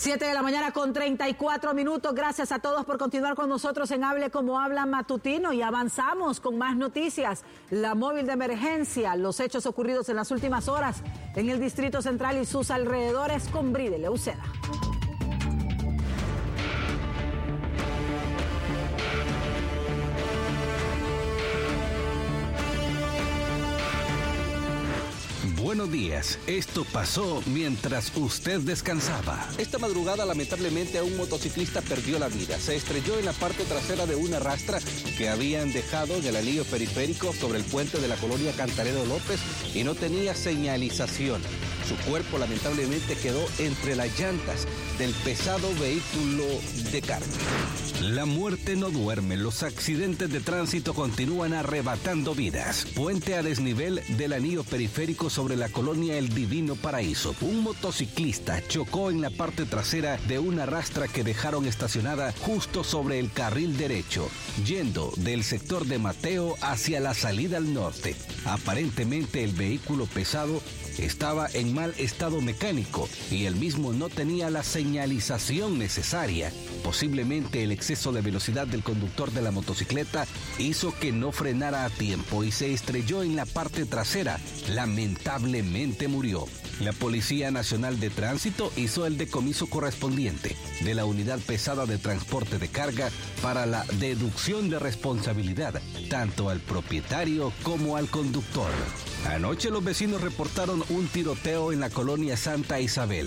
7 de la mañana con 34 minutos. Gracias a todos por continuar con nosotros en Hable Como Habla Matutino y avanzamos con más noticias. La móvil de emergencia, los hechos ocurridos en las últimas horas en el Distrito Central y sus alrededores con Bride Leuceda. Buenos días, esto pasó mientras usted descansaba. Esta madrugada lamentablemente un motociclista perdió la vida. Se estrelló en la parte trasera de una rastra que habían dejado en el anillo periférico sobre el puente de la colonia Cantaredo López y no tenía señalización. Su cuerpo lamentablemente quedó entre las llantas del pesado vehículo de carga. La muerte no duerme, los accidentes de tránsito continúan arrebatando vidas. Puente a desnivel del anillo periférico sobre la colonia El Divino Paraíso. Un motociclista chocó en la parte trasera de una rastra que dejaron estacionada justo sobre el carril derecho, yendo del sector de Mateo hacia la salida al norte. Aparentemente el vehículo pesado estaba en mal estado mecánico y el mismo no tenía la señalización necesaria. Posiblemente el exceso de velocidad del conductor de la motocicleta hizo que no frenara a tiempo y se estrelló en la parte trasera. Lamentablemente murió. La Policía Nacional de Tránsito hizo el decomiso correspondiente de la unidad pesada de transporte de carga para la deducción de responsabilidad, tanto al propietario como al conductor. Anoche los vecinos reportaron un tiroteo en la colonia Santa Isabel.